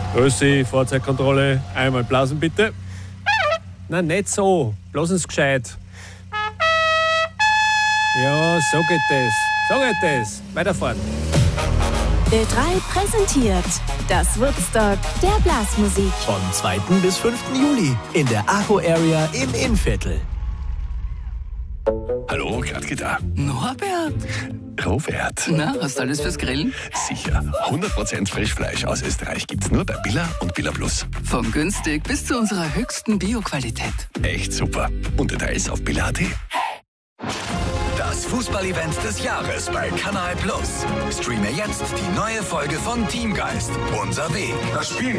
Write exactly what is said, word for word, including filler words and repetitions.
Grüßi, Fahrzeugkontrolle. Einmal blasen bitte. Nein, nicht so. Blasen Sie gescheit. Ja, so geht das. So geht das. Weiterfahren. Ö drei präsentiert das Woodstock der Blasmusik. Vom zweiten bis fünften Juli in der Arco Area im Innviertel. Hallo, Gradke da. Norbert, Robert. na, hast du alles fürs Grillen? Sicher. hundert Prozent Frischfleisch aus Österreich gibt's nur bei Billa und Billa Plus. Von günstig bis zu unserer höchsten Bio-Qualität. Echt super. Und Details auf billa punkt at. Das Fußballevent des Jahres bei Kanal Plus. Streame jetzt die neue Folge von Teamgeist. Unser Weg. Das Spiel